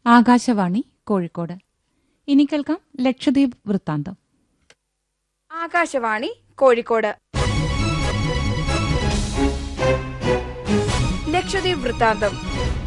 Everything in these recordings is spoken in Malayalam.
ആകാശവാണി കോഴിക്കോട്. ഇനി കേൾക്കാം ലക്ഷദ്വീപ് വൃത്താന്തം. ആകാശവാണി കോഴിക്കോട്. ലക്ഷദ്വീപ് വൃത്താന്തം.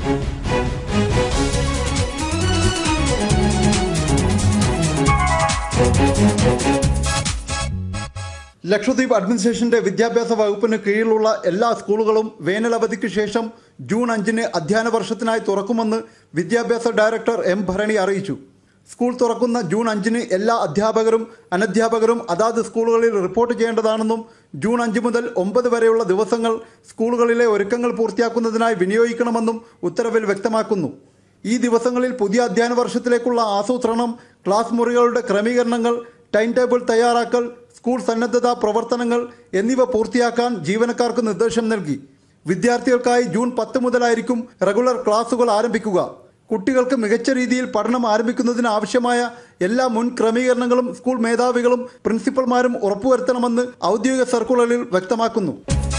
ലക്ഷദ്വീപ് അഡ്മിനിസ്ട്രേഷന്റെ വിദ്യാഭ്യാസ വകുപ്പിന് കീഴിലുള്ള എല്ലാ സ്കൂളുകളും വേനലവധിക്ക് ശേഷം ജൂൺ 5-ന് അധ്യയന വർഷത്തിനായി തുറക്കുമെന്ന് വിദ്യാഭ്യാസ ഡയറക്ടർ എം ഭരണി അറിയിച്ചു. സ്കൂൾ തുറക്കുന്ന ജൂൺ 5-ന് എല്ലാ അധ്യാപകരും അനധ്യാപകരും അതാത് സ്കൂളുകളിൽ റിപ്പോർട്ട് ചെയ്യേണ്ടതാണെന്നും ജൂൺ 5 മുതൽ 9 വരെയുള്ള ദിവസങ്ങൾ സ്കൂളുകളിലെ ഒരുക്കങ്ങൾ പൂർത്തിയാക്കുന്നതിനായി വിനിയോഗിക്കണമെന്നും ഉത്തരവിൽ വ്യക്തമാക്കുന്നു. ഈ ദിവസങ്ങളിൽ പുതിയ അധ്യയന വർഷത്തിലേക്കുള്ള ആസൂത്രണം, ക്ലാസ് മുറികളുടെ ക്രമീകരണങ്ങൾ, ടൈം ടേബിൾ തയ്യാറാക്കൽ, സ്കൂൾ സന്നദ്ധതാ പ്രവർത്തനങ്ങൾ എന്നിവ പൂർത്തിയാക്കാൻ ജീവനക്കാർക്ക് നിർദ്ദേശം നൽകി. വിദ്യാർത്ഥികൾക്കായി ജൂൺ 10 മുതലായിരിക്കും റെഗുലർ ക്ലാസുകൾ ആരംഭിക്കുക. കുട്ടികൾക്ക് മികച്ച രീതിയിൽ പഠനം ആരംഭിക്കുന്നതിന് ആവശ്യമായ എല്ലാ മുൻ ക്രമീകരണങ്ങളും സ്കൂൾ മേധാവികളും പ്രിൻസിപ്പൽമാരും ഉറപ്പുവരുത്തണമെന്ന് ഔദ്യോഗിക സർക്കുലറിൽ വ്യക്തമാക്കുന്നു.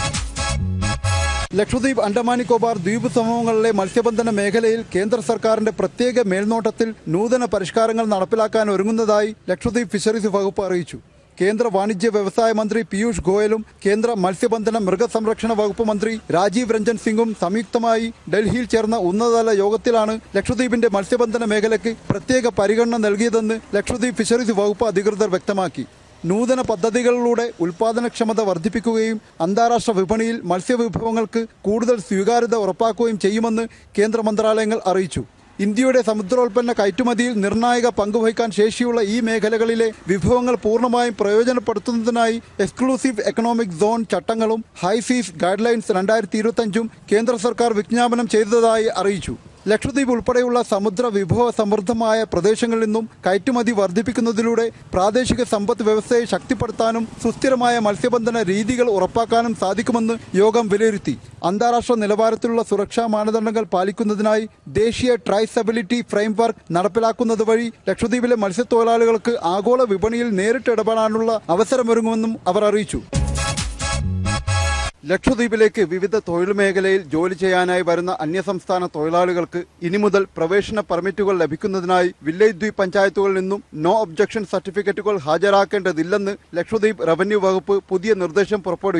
ലക്ഷദ്വീപ്, അണ്ടമാൻ നിക്കോബാർ ദ്വീപ് സമൂഹങ്ങളിലെ മത്സ്യബന്ധന മേഖലയിൽ കേന്ദ്ര സർക്കാരിന്റെ പ്രത്യേക മേൽനോട്ടത്തിൽ നൂതന പരിഷ്കാരങ്ങൾ നടപ്പിലാക്കാൻ ഒരുങ്ങുന്നതായി ലക്ഷദ്വീപ് ഫിഷറീസ് വകുപ്പ് അറിയിച്ചു. കേന്ദ്ര വാണിജ്യ വ്യവസായ മന്ത്രി പീയൂഷ് ഗോയലും കേന്ദ്ര മത്സ്യബന്ധന മൃഗസംരക്ഷണ വകുപ്പ് മന്ത്രി രാജീവ് രഞ്ജൻ സിംഗും സംയുക്തമായി ഡൽഹിയിൽ ചേർന്ന ഉന്നതതല യോഗത്തിലാണ് ലക്ഷദ്വീപിന്റെ മത്സ്യബന്ധന മേഖലയ്ക്ക് പ്രത്യേക പരിഗണന നൽകിയതെന്ന് ലക്ഷദ്വീപ് ഫിഷറീസ് വകുപ്പ് അധികൃതർ വ്യക്തമാക്കി. നൂതന പദ്ധതികളിലൂടെ ഉൽപാദനക്ഷമത വർദ്ധിപ്പിക്കുകയും അന്താരാഷ്ട്ര വിപണിയിൽ മത്സ്യവിഭവങ്ങൾക്ക് കൂടുതൽ സ്വീകാര്യത ഉറപ്പാക്കുകയും ചെയ്യുമെന്ന് കേന്ദ്ര മന്ത്രാലയങ്ങൾ അറിയിച്ചു. ഇന്ത്യയുടെ സമുദ്രോൽപ്പന്ന കയറ്റുമതിയിൽ നിർണായക പങ്കുവഹിക്കാൻ ശേഷിയുള്ള ഈ മേഖലകളിലെ വിഭവങ്ങൾ പൂർണ്ണമായും പ്രയോജനപ്പെടുത്തുന്നതിനായി എക്സ്ക്ലൂസീവ് എക്കണോമിക് സോൺ ചട്ടങ്ങളും ഹൈസീസ് ഗൈഡ് ലൈൻസ് 2025 കേന്ദ്ര സർക്കാർ വിജ്ഞാപനം ചെയ്തതായി അറിയിച്ചു. ലക്ഷദ്വീപ് ഉൾപ്പെടെയുള്ള സമുദ്ര വിഭവ സമൃദ്ധമായ പ്രദേശങ്ങളിൽ നിന്നും കയറ്റുമതി വർദ്ധിപ്പിക്കുന്നതിലൂടെ പ്രാദേശിക സമ്പദ് വ്യവസ്ഥയെ ശക്തിപ്പെടുത്താനും സുസ്ഥിരമായ മത്സ്യബന്ധന രീതികൾ ഉറപ്പാക്കാനും സാധിക്കുമെന്ന് യോഗം വിലയിരുത്തി. അന്താരാഷ്ട്ര നിലവാരത്തിലുള്ള സുരക്ഷാ മാനദണ്ഡങ്ങൾ പാലിക്കുന്നതിനായി ദേശീയ ട്രൈസബിലിറ്റി ഫ്രെയിംവർക്ക് നടപ്പിലാക്കുന്നത് വഴി ലക്ഷദ്വീപിലെ മത്സ്യത്തൊഴിലാളികൾക്ക് ആഗോള വിപണിയിൽ നേരിട്ട് ഇടപെടാനുള്ള അവസരമൊരുങ്ങുമെന്നും അവർ അറിയിച്ചു. ലക്ഷദ്വീപിലേക്ക് വിവിധ തൊഴിൽ മേഖലയിൽ ജോലി ചെയ്യാനായി വരുന്ന അന്യസംസ്ഥാന തൊഴിലാളികൾക്ക് ഇനി മുതൽ പ്രവേശന പെർമിറ്റുകൾ ലഭിക്കുന്നതിനായി വില്ലേജ് ദ്വീപ് പഞ്ചായത്തുകളിൽ നിന്നും നോ ഒബ്ജക്ഷൻ സർട്ടിഫിക്കറ്റുകൾ ഹാജരാക്കേണ്ടതില്ലെന്ന് ലക്ഷദ്വീപ് റവന്യൂ വകുപ്പ് പുതിയ നിർദ്ദേശം പുറപ്പെടുവിച്ചു.